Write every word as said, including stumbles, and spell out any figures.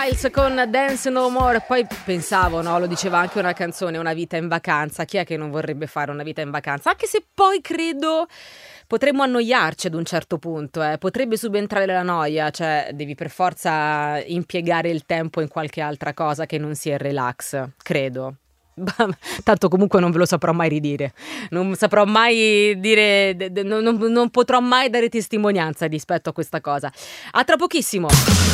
Styles con Dance No More. Poi pensavo, no, lo diceva anche una canzone, una vita in vacanza. Chi è che non vorrebbe fare una vita in vacanza? Anche se poi credo potremmo annoiarci ad un certo punto, eh. Potrebbe subentrare la noia, cioè devi per forza impiegare il tempo in qualche altra cosa che non sia il relax, credo. Tanto comunque non ve lo saprò mai ridire, non saprò mai dire, non, non, non potrò mai dare testimonianza rispetto a questa cosa. A tra pochissimo.